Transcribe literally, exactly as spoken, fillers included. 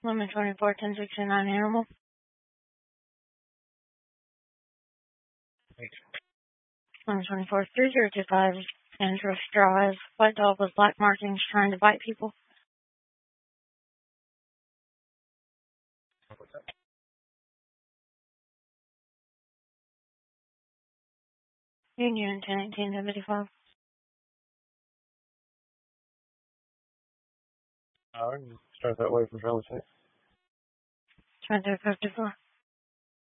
Lemon twenty-four, ten sixty-nine Animal. Lemon twenty-four, three zero two five Andros Drive. White dog with black markings trying to bite people. Union ten eighteen seventy-five. Alright, start that way from Charlie six. Twenty-two fifty-four.